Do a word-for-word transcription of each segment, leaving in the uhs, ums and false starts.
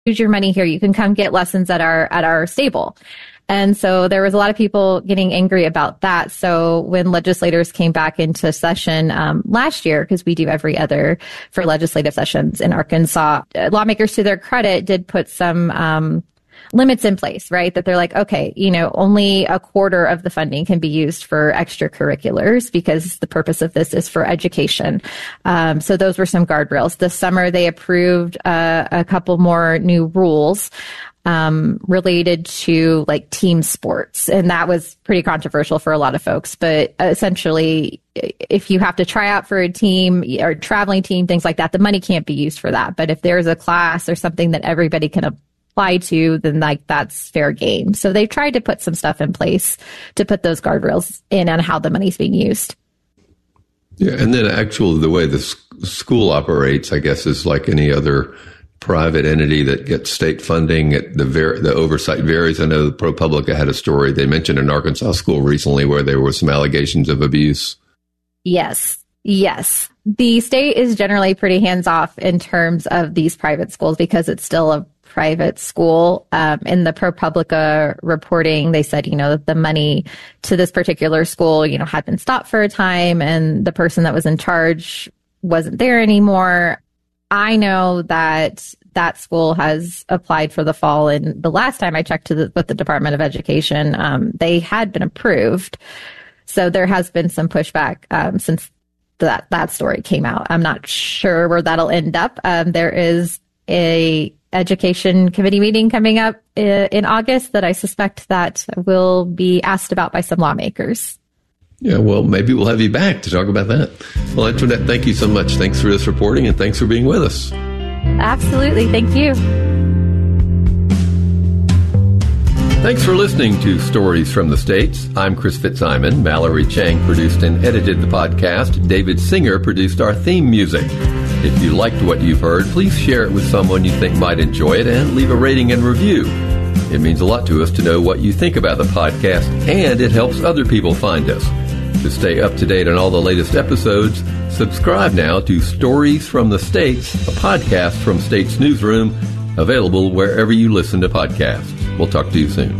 use your money here. You can come get lessons at our at our stable. And so there was a lot of people getting angry about that. So when legislators came back into session um, last year, because we do every other for legislative sessions in Arkansas, lawmakers, to their credit, did put some um, limits in place, right? That they're like, okay, you know, only a quarter of the funding can be used for extracurriculars because the purpose of this is for education. Um, so those were some guardrails. This summer, they approved uh, a couple more new rules um, related to like team sports. And that was pretty controversial for a lot of folks. But essentially, if you have to try out for a team or traveling team, things like that, the money can't be used for that. But if there's a class or something that everybody can apply to, then like that's fair game. So they tried to put some stuff in place to put those guardrails in on how the money's being used. Yeah, and then actually the way the school operates, I guess, is like any other private entity that gets state funding. It, the ver- the oversight varies. I know ProPublica had a story. They mentioned an Arkansas school recently where there were some allegations of abuse. Yes. Yes. The state is generally pretty hands-off in terms of these private schools because it's still a private school. Um, in the ProPublica reporting, they said, you know, that the money to this particular school, you know, had been stopped for a time and the person that was in charge wasn't there anymore. I know that that school has applied for the fall, and the last time I checked to the, with the Department of Education, um, they had been approved. So there has been some pushback um, since that that story came out. I'm not sure where that'll end up. Um, there is a education committee meeting coming up in, in August that I suspect that will be asked about by some lawmakers. Yeah, well, maybe we'll have you back to talk about that. Well, Antoinette, thank you so much. Thanks for this reporting, and thanks for being with us. Absolutely. Thank you. Thanks for listening to Stories from the States. I'm Chris Fitzsimon. Mallory Chang produced and edited the podcast. David Singer produced our theme music. If you liked what you've heard, please share it with someone you think might enjoy it and leave a rating and review. It means a lot to us to know what you think about the podcast, and it helps other people find us. To stay up to date on all the latest episodes, subscribe now to Stories from the States, a podcast from States Newsroom, available wherever you listen to podcasts. We'll talk to you soon.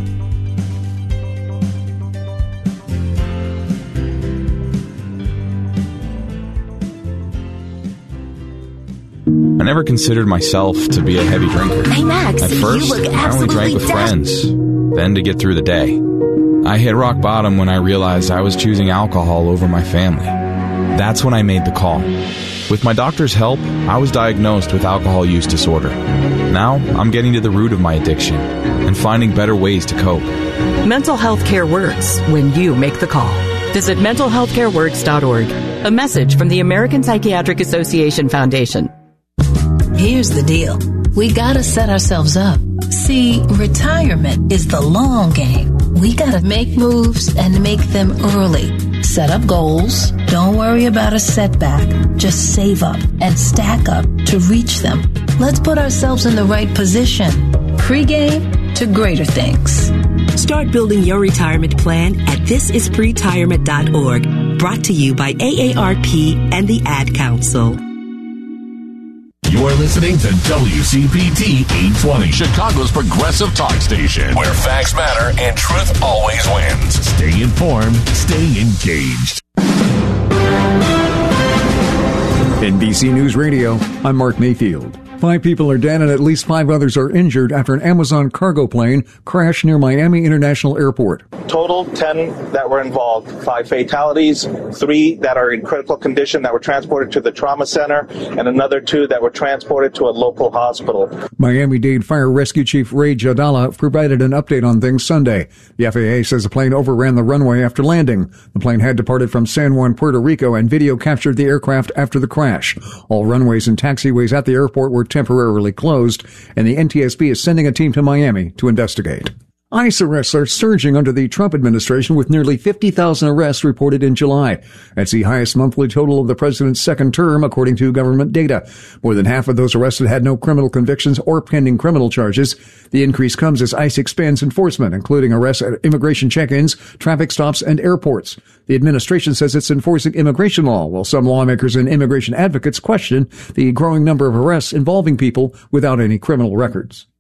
I never considered myself to be a heavy drinker. Hey, Max, At first, you look I only drank with dead. friends, then to get through the day. I hit rock bottom when I realized I was choosing alcohol over my family. That's when I made the call. With my doctor's help, I was diagnosed with alcohol use disorder. Now, I'm getting to the root of my addiction and finding better ways to cope. Mental health care works when you make the call. Visit mental health care works dot org. A message from the American Psychiatric Association Foundation. Here's the deal. We gotta set ourselves up. See, retirement is the long game. We gotta make moves and make them early. Set up goals. Don't worry about a setback. Just save up and stack up to reach them. Let's put ourselves in the right position. Pre-game to greater things. Start building your retirement plan at this is pretirement dot org. Brought to you by A A R P and the Ad Council. You're listening to W C P T eight twenty, Chicago's progressive talk station, where facts matter and truth always wins. Stay informed, stay engaged. N B C News Radio, I'm Mark Mayfield. Five people are dead and at least five others are injured after an Amazon cargo plane crashed near Miami International Airport. Total ten that were involved, five fatalities, three that are in critical condition that were transported to the trauma center, and another two that were transported to a local hospital. Miami-Dade Fire Rescue Chief Ray Jadala provided an update on things Sunday. The F A A says the plane overran the runway after landing. The plane had departed from San Juan, Puerto Rico, and video captured the aircraft after the crash. All runways and taxiways at the airport were temporarily closed, and the N T S B is sending a team to Miami to investigate. ICE arrests are surging under the Trump administration, with nearly fifty thousand arrests reported in July. That's the highest monthly total of the president's second term, according to government data. More than half of those arrested had no criminal convictions or pending criminal charges. The increase comes as ICE expands enforcement, including arrests at immigration check-ins, traffic stops, and airports. The administration says it's enforcing immigration law, while some lawmakers and immigration advocates question the growing number of arrests involving people without any criminal records.